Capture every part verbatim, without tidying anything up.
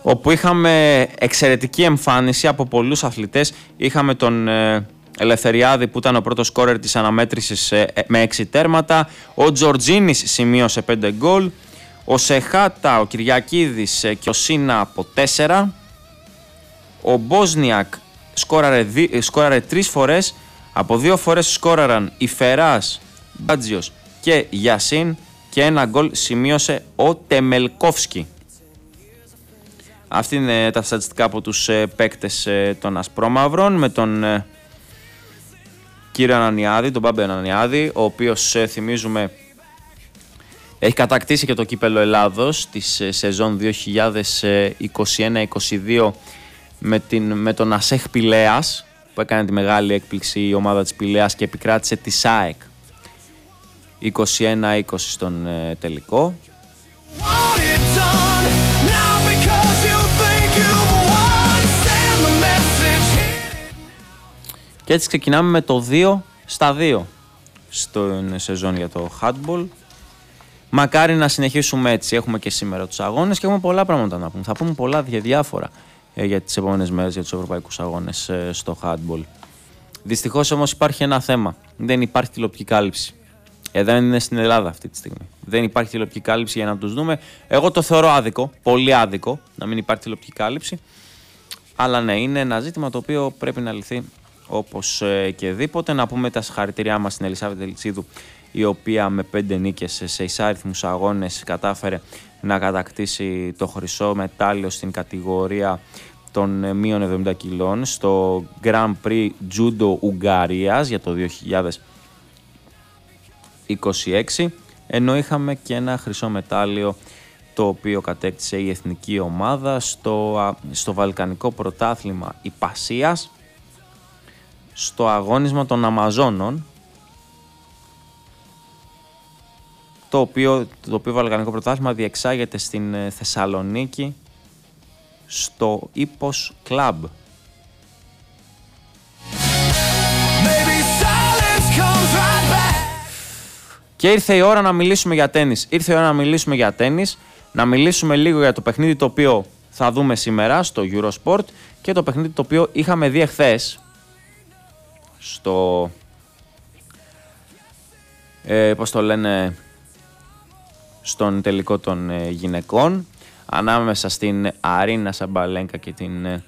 όπου είχαμε εξαιρετική εμφάνιση από πολλούς αθλητές. Είχαμε τον ε, Ελευθεριάδη που ήταν ο πρώτος σκόρερ της αναμέτρησης ε, με έξι τέρματα. Ο Τζορτζίνης σημείωσε πέντε γκολ. Ο Σεχάτα, ο Κυριακίδης ε, και ο Σίνα από τέσσερα. Ο Μπόσνιακ σκόραρε, δι, σκόραρε τρεις φορές. Από δύο φορές σκόραραν η Φεράς, Μπάτζιος και Γιασίν και ένα γκολ σημείωσε ο Τεμελκόφσκι. Αυτή είναι τα στατιστικά από τους ε, παίκτες ε, των Ασπρόμαυρων, με τον ε, κύριο Ανανιάδη, τον Μπάμπη Ανανιάδη, ο οποίος ε, θυμίζουμε έχει κατακτήσει και το κύπελλο Ελλάδος της ε, σεζόν δύο χιλιάδες είκοσι ένα είκοσι δύο με, την, με τον Ασέχ Πηλέας, που έκανε τη μεγάλη έκπληξη η ομάδα της Πηλέας και επικράτησε τη ΣΑΕΚ είκοσι ένα είκοσι στον ε, τελικό. Και έτσι ξεκινάμε με το δύο στα δύο στην σεζόν για το handball. Μακάρι να συνεχίσουμε έτσι. Έχουμε και σήμερα τους αγώνες και έχουμε πολλά πράγματα να πούμε. Θα πούμε πολλά διάφορα ε, για τις επόμενες μέρες για τους ευρωπαϊκούς αγώνες ε, στο handball. Δυστυχώς όμως υπάρχει ένα θέμα. Δεν υπάρχει τηλεοπτική κάλυψη. Ε, δεν είναι στην Ελλάδα αυτή τη στιγμή. Δεν υπάρχει τηλεοπτική κάλυψη για να τους δούμε. Εγώ το θεωρώ άδικο, πολύ άδικο να μην υπάρχει τηλεοπτική κάλυψη. Αλλά ναι, είναι ένα ζήτημα το οποίο πρέπει να λυθεί όπως ε, και δίποτε. Να πούμε τα συγχαρητήριά μας στην Ελισάβετ Τελιτσίδου, η οποία με πέντε νίκες σε εισάριθμους αγώνες κατάφερε να κατακτήσει το χρυσό μετάλλιο στην κατηγορία των μείων εβδομήντα κιλών στο Grand Prix Judo Ουγγαρίας για το δύο χιλιάδες είκοσι έξι, ενώ είχαμε και ένα χρυσό μετάλλιο το οποίο κατέκτησε η εθνική ομάδα στο, στο Βαλκανικό Πρωτάθλημα Ιππασίας, στο αγώνισμα των Αμαζόνων, το οποίο, το οποίο Βαλκανικό Πρωτάθλημα διεξάγεται στην Θεσσαλονίκη στο Ίππος Κλαμπ. Και ήρθε η ώρα να μιλήσουμε για τένις. Ήρθε η ώρα να μιλήσουμε για τένις, να μιλήσουμε λίγο για το παιχνίδι το οποίο θα δούμε σήμερα στο Eurosport και το παιχνίδι το οποίο είχαμε δει εχθές στο... Ε, πώς το λένε... στον τελικό των ε, γυναικών, ανάμεσα στην Αρίνα Σαμπαλένκα και την ε,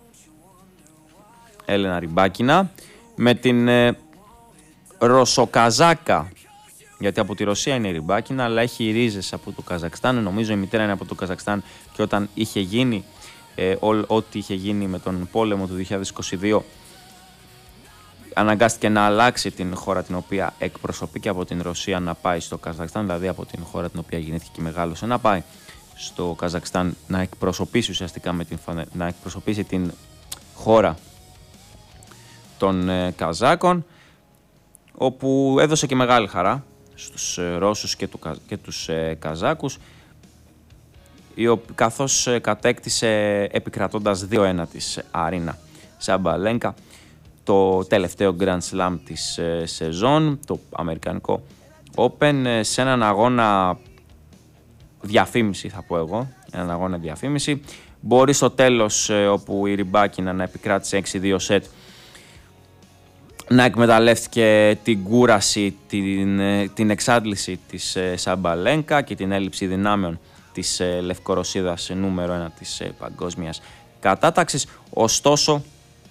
Έλενα Ριμπάκινα, με την ε, Ρωσοκαζάκα, γιατί από τη Ρωσία είναι η Ριμπάκινα, αλλά έχει ρίζες από το Καζακστάν. Νομίζω η μητέρα είναι από το Καζακστάν και όταν είχε γίνει ε, ό, ό,τι είχε γίνει με τον πόλεμο του δύο χιλιάδες είκοσι δύο, αναγκάστηκε να αλλάξει την χώρα την οποία εκπροσωπεί και από την Ρωσία να πάει στο Καζακστάν, δηλαδή από την χώρα την οποία γεννήθηκε και μεγάλωσε να πάει στο Καζακστάν να εκπροσωπήσει ουσιαστικά με την, να εκπροσωπήσει την χώρα των ε, Καζάκων, όπου έδωσε και μεγάλη χαρά στους ε, Ρώσους και, του, και τους ε, Καζάκους, καθώς ε, κατέκτησε επικρατώντας δύο ένα της Αρίνα Σαμπαλένκα το τελευταίο Grand Slam της ε, σεζόν, το Αμερικανικό Open, ε, σε έναν αγώνα διαφήμιση θα πω εγώ, έναν αγώνα διαφήμιση. Μπορεί στο τέλος, ε, όπου η Ριμπάκινα να επικράτησε έξι δύο σετ, να εκμεταλλεύτηκε την κούραση, την, ε, την εξάντληση της ε, Σαμπαλένκα και την έλλειψη δυνάμεων της ε, Λευκορωσίδας νούμερο ένα της ε, παγκόσμιας κατάταξης. Ωστόσο,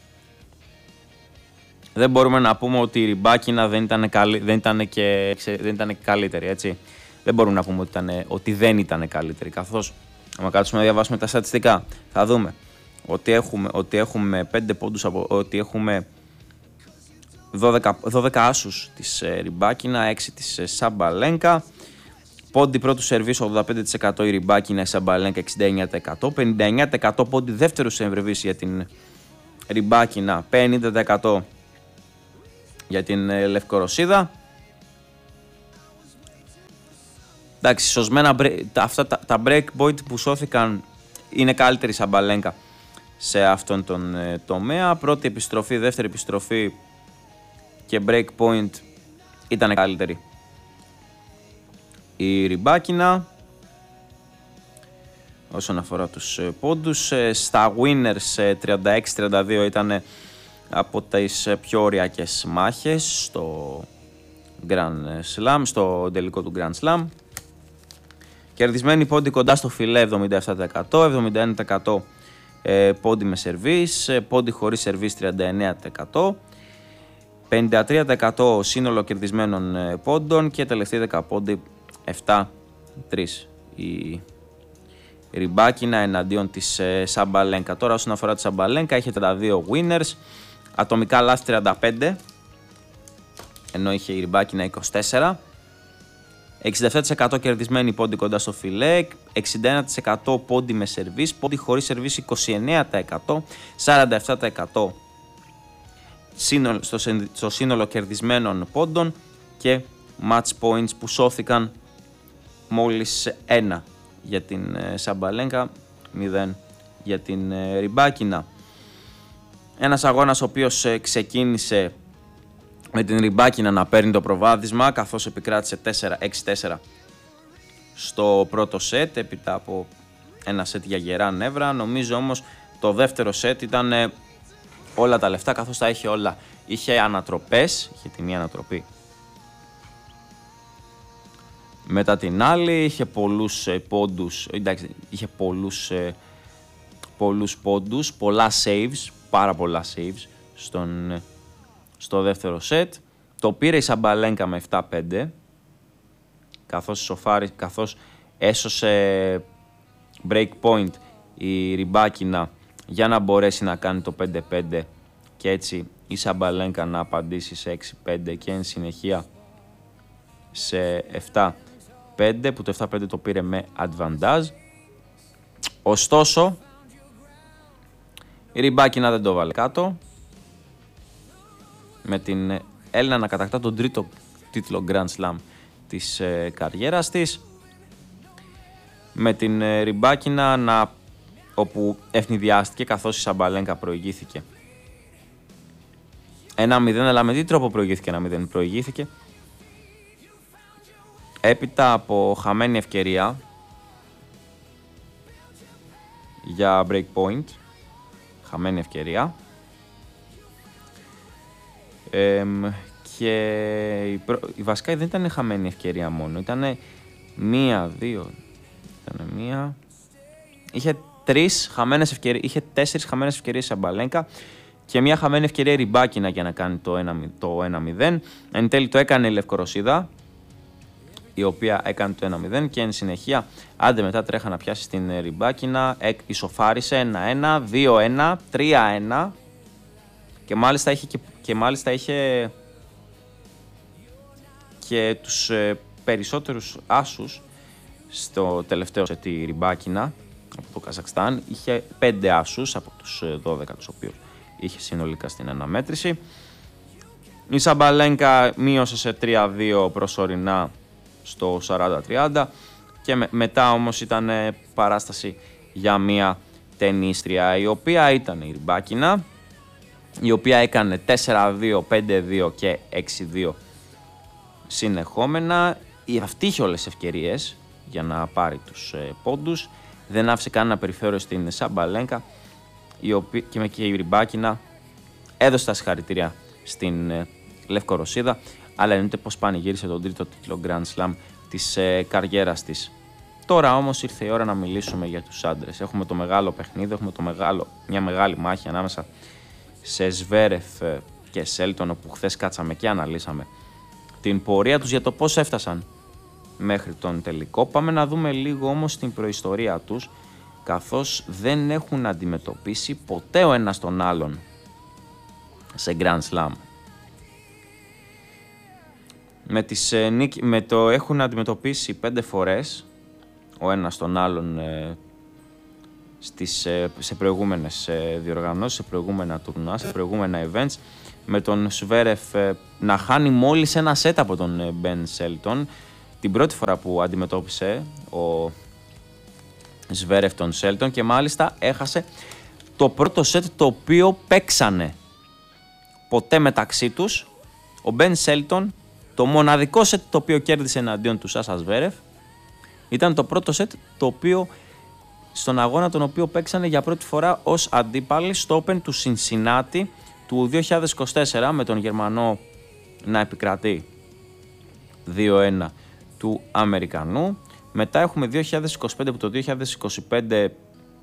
δεν μπορούμε να πούμε ότι η Ριμπάκινα δεν ήταν, καλύ, δεν ήταν, και, δεν ήταν και καλύτερη, έτσι. Δεν μπορούμε να πούμε ότι, ήταν, ότι δεν ήταν καλύτερη, καθώς, άμα κάτσουμε να διαβάσουμε τα στατιστικά, θα δούμε ότι έχουμε, ότι έχουμε πέντε πόντους, από, ότι έχουμε δώδεκα, δώδεκα άσους της ε, Ριμπάκινα, έξι της ε, Σαμπαλένκα, πόντι πρώτου σερβίς ογδόντα πέντε τοις εκατό η Ριμπάκινα, η Σαμπαλένκα εξήντα εννέα τοις εκατό, πενήντα εννέα τοις εκατό πόντι δεύτερου σερβίς για την Ριμπάκινα, πενήντα τοις εκατό για την ε, Λευκορωσίδα. Εντάξει, σωσμένα αυτά τα, τα break point που σώθηκαν είναι καλύτερη Σαμπαλένκα σε αυτόν τον ε, τομέα. Πρώτη επιστροφή, δεύτερη επιστροφή και break point ήταν καλύτερη η Ριμπάκινα. όσον αφορά τους πόντους. Στα winners τριάντα έξι τριάντα δύο ήταν από τις πιο ωριακές μάχες στο Grand Slam, στο τελικό του Grand Slam. Κερδισμένοι πόντι κοντά στο φιλέ εβδομήντα επτά τοις εκατό, εβδομήντα ένα τοις εκατό πόντι με σερβίς, πόντι χωρίς σερβίς τριάντα εννέα τοις εκατό, πενήντα τρία τοις εκατό σύνολο κερδισμένων πόντων και τελευταία δέκα πόντι επτά τρία. Η Ριμπάκινα εναντίον της Σαμπαλένκα. Τώρα όσον αφορά τη Σαμπαλένκα είχε τριάντα δύο winners, ατομικά λάθη τριάντα πέντε, ενώ είχε η Ριμπάκινα είκοσι τέσσερα. εξήντα επτά τοις εκατό κερδισμένοι πόντι κοντά στο φιλέ, εξήντα ένα τοις εκατό πόντι με σερβίς, πόντι χωρίς σερβίς είκοσι εννέα τοις εκατό, σαράντα επτά τοις εκατό στο, στο σύνολο κερδισμένων πόντων και match points που σώθηκαν μόλις ένα για την Σαμπαλένκα, μηδέν για την Ριμπάκινα. Ένας αγώνας ο οποίος ξεκίνησε με την Ριμπάκινα να παίρνει το προβάδισμα, καθώς επικράτησε τέσσερα έξι τέσσερα στο πρώτο σετ έπειτα από ένα σετ για γερά νεύρα. Νομίζω όμως το δεύτερο σετ ήταν όλα τα λεφτά, καθώς τα είχε όλα. Είχε ανατροπές, είχε τη μία ανατροπή μετά την άλλη, είχε πολλούς πόντους, εντάξει, είχε πολλούς, πολλούς πόντους, πολλά saves, πάρα πολλά saves στον, στο δεύτερο σετ. Το πήρε η Σαμπαλένκα με επτά πέντε, καθώς, σοφάρι, καθώς έσωσε break point η Ριμπάκινα για να μπορέσει να κάνει το πέντε πέντε και έτσι η Σαμπαλένκα να απαντήσει σε έξι πέντε και εν συνεχεία σε επτά πέντε, που το επτά πέντε το πήρε με advantage. Ωστόσο η Ριμπάκινα δεν το βάλε κάτω, με την Έλληνα να κατακτά τον τρίτο τίτλο Grand Slam της ε, καριέρας της, με την ε, Ριμπάκινα να, όπου ευνηδιάστηκε καθώς η Σαμπαλένκα προηγήθηκε ένα μηδέν, αλλά με τι τρόπο προηγήθηκε ένα μηδέν? Προηγήθηκε έπειτα από χαμένη ευκαιρία για break point, χαμένη ευκαιρία, ε, και η, προ... η βασικά δεν ήταν χαμένη ευκαιρία μόνο, ήταν μία, δύο, ήταν μία, είχε τρεις χαμένες ευκαιρίες, είχε τέσσερις χαμένες ευκαιρίες σε Σαμπαλένκα και μία χαμένη ευκαιρία η Ριμπάκινα για να κάνει το ένα, το ένα μηδέν. Εν τέλει το έκανε η Λευκορωσίδα, η οποία έκανε το ένα μηδέν και εν συνεχεία άντε μετά τρέχα να πιάσει στην Ριμπάκινα, ισοφάρισε ένα ένα, δύο ένα, τρία ένα και μάλιστα είχε, και, και, μάλιστα είχε και τους ε, περισσότερους άσους στο τελευταίο σετ η Ριμπάκινα από το Καζακστάν. Είχε πέντε άσους από τους δώδεκα τους οποίους είχε συνολικά στην αναμέτρηση. Η Σαμπαλένκα μείωσε σε τρία δύο προσωρινά στο σαράντα τριάντα και με, μετά όμως ήταν παράσταση για μια ταινίστρια, η οποία ήταν η Ριμπάκινα, η οποία έκανε τέσσερα δύο, πέντε δύο και έξι δύο συνεχόμενα. Η αυτή είχε όλες τις ευκαιρίες για να πάρει τους ε, πόντους, δεν άφησε κανένα περιθώριο στην Σαμπαλένκα, η οποία, και με και η Ριμπάκινα έδωσε τα συγχαρητήρια στην ε, Λευκορωσίδα, αλλά εννοείται πως πανηγύρισε τον τρίτο τίτλο Grand Slam της ε, καριέρας της. Τώρα όμως ήρθε η ώρα να μιλήσουμε για τους άντρες. Έχουμε το μεγάλο παιχνίδι, έχουμε το μεγάλο, μια μεγάλη μάχη ανάμεσα σε Σβέρεφ και Σέλτον, όπου χθες κάτσαμε και αναλύσαμε την πορεία τους για το πώς έφτασαν μέχρι τον τελικό. Πάμε να δούμε λίγο όμως την προϊστορία τους, καθώς δεν έχουν αντιμετωπίσει ποτέ ο ένας τον άλλον σε Grand Slam. Με, τις, με το έχουν αντιμετωπίσει πέντε φορές ο ένας τον άλλον ε, στις, ε, σε προηγούμενες ε, διοργανώσεις, σε προηγούμενα τουρνουά, σε προηγούμενα events, με τον Σβέρεφ ε, να χάνει μόλις ένα σετ από τον Μπεν Σέλτον την πρώτη φορά που αντιμετώπισε ο Σβέρεφ τον Σέλτον, και μάλιστα έχασε το πρώτο σετ το οποίο παίξανε ποτέ μεταξύ τους. Ο Μπεν Σέλτον, το μοναδικό σετ το οποίο κέρδισε εναντίον του Σάσα Σβέρεφ, ήταν το πρώτο σετ το οποίο στον αγώνα τον οποίο παίξανε για πρώτη φορά ως αντίπαλοι στο Open του Cincinnati του δύο χιλιάδες είκοσι τέσσερα, με τον Γερμανό να επικρατεί δύο ένα του Αμερικανού. Μετά έχουμε δύο χιλιάδες είκοσι πέντε, που το δύο χιλιάδες είκοσι πέντε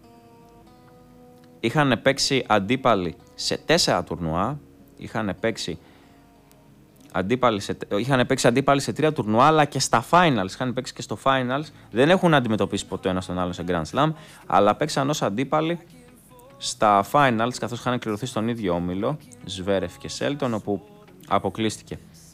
είχαν παίξει αντίπαλοι σε τέσσερα τουρνουά, είχαν παίξει αντίπαλοι σε, είχαν παίξει αντίπαλοι σε τρία τουρνουά, αλλά και στα finals, είχαν παίξει και στο finals, δεν έχουν αντιμετωπίσει ποτέ ένα τον άλλον σε Grand Slam, αλλά παίξαν ως αντίπαλοι στα finals, καθώς είχαν κληρωθεί στον ίδιο όμιλο, Σβέρεφ και Σέλτον, όπου αποκλείστηκε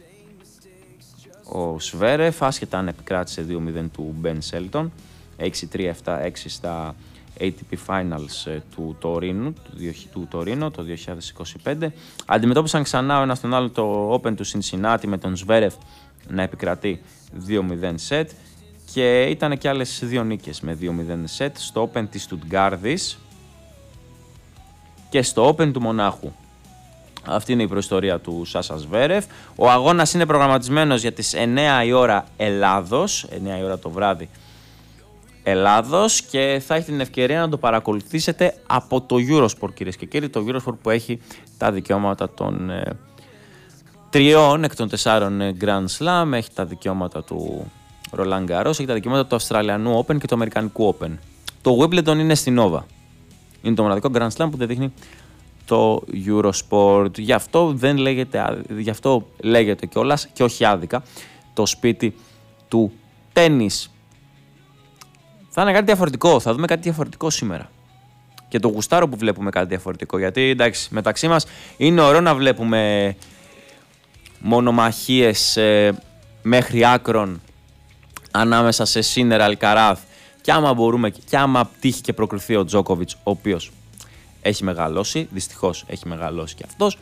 ο Σβέρεφ, άσχετα αν επικράτησε δύο μηδέν του Μπεν Σέλτον, έξι τρία επτά έξι στα έι τι πι Finals του Τωρίνου, του Τωρίνο το δύο χιλιάδες είκοσι πέντε. Αντιμετώπισαν ξανά ο ένας τον άλλο το Open του Cincinnati, με τον Σβέρεφ να επικρατεί δύο μηδέν σετ, και ήταν και άλλες δύο νίκες με δύο μηδέν σετ στο Open της Στουτγκάρδης και στο Open του Μονάχου. Αυτή είναι η προϊστορία του Σάσα Σβέρεφ. Ο αγώνας είναι προγραμματισμένος για τις εννιά η ώρα Ελλάδος, εννιά η ώρα το βράδυ Ελλάδος, και θα έχετε την ευκαιρία να το παρακολουθήσετε από το Eurosport, κυρίες και κύριοι, το Eurosport που έχει τα δικαιώματα των ε, τριών εκ των τεσσάρων Grand Slam, έχει τα δικαιώματα του Roland Garros, έχει τα δικαιώματα του Αυστραλιανού Open και του Αμερικανικού Open. Το Wimbledon είναι στην Nova. Είναι το μοναδικό Grand Slam που δεν δείχνει το Eurosport. Γι' αυτό, δεν λέγεται, γι' αυτό λέγεται κιόλας, και όχι άδικα, το σπίτι του τένις. Θα είναι κάτι διαφορετικό, θα δούμε κάτι διαφορετικό σήμερα. Και το γουστάρω που βλέπουμε κάτι διαφορετικό, γιατί εντάξει, μεταξύ μας είναι ωραίο να βλέπουμε μονομαχίες ε, μέχρι άκρων ανάμεσα σε Σίνερ, Αλκαράθ, και άμα μπορούμε, και άμα τύχει και προκριθεί ο Τζόκοβιτς, ο οποίος έχει μεγαλώσει, δυστυχώς έχει μεγαλώσει και αυτός,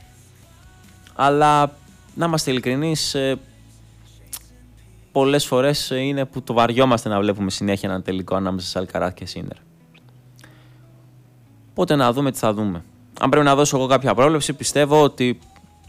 αλλά να είμαστε ειλικρινείς, ε, πολλές φορές είναι που το βαριόμαστε να βλέπουμε συνέχεια έναν τελικό ανάμεσα σε Αλκαράθ και Σίνερ. Οπότε να δούμε τι θα δούμε. Αν πρέπει να δώσω εγώ κάποια πρόβλεψη, πιστεύω ότι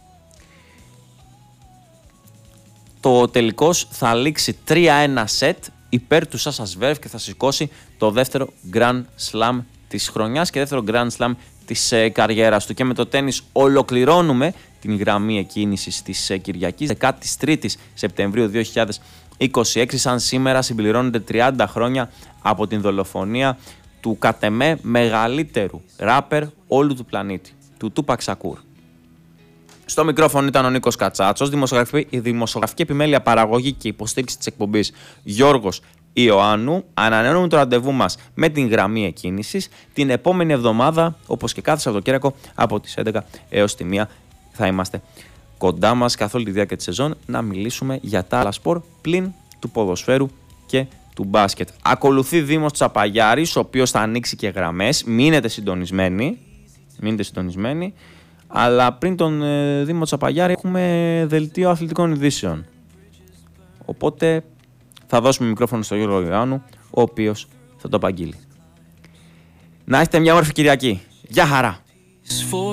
το τελικός θα λήξει τρία ένα σετ υπέρ του Σάσα Σβέρεφ και θα σηκώσει το δεύτερο Grand Slam της χρονιάς και δεύτερο Grand Slam της ε, καριέρας του. Και με το τένις ολοκληρώνουμε την γραμμή εκκίνησης της ε, Κυριακής, δεκάτης τρίτης Σεπτεμβρίου δύο χιλιάδες είκοσι έξι, σαν σήμερα συμπληρώνονται τριάντα χρόνια από την δολοφονία του κατ' εμέ μεγαλύτερου ράπερ όλου του πλανήτη, του Τούπακ Σακούρ. Στο μικρόφωνο ήταν ο Νίκος Κατσάτσος, δημοσιογραφική, η δημοσιογραφική επιμέλεια, παραγωγή και υποστήριξη της εκπομπής Γιώργος Ιωάννου. Ανανεώνουμε το ραντεβού μας με την γραμμή εκκίνησης την επόμενη εβδομάδα, όπως και κάθε Σαββατοκύριακο, από τις έντεκα έως τη μία θα είμαστε κοντά μας καθ' όλη τη διάρκεια της σεζόν να μιλήσουμε για τα άλλα σπορ πλην του ποδοσφαίρου και του μπάσκετ. Ακολουθεί Δήμος Τσαπαγιάρης, ο οποίος θα ανοίξει και γραμμές. Μείνετε συντονισμένοι. Μείνετε συντονισμένοι. Αλλά πριν τον ε, Δήμο Τσαπαγιάρη έχουμε δελτίο αθλητικών ειδήσεων. Οπότε θα δώσουμε μικρόφωνο στον Γιώργο Ιωάννου, ο οποίος θα το απαγγείλει. Να έχετε μια όμορφη Κυριακή. Γεια χαρά!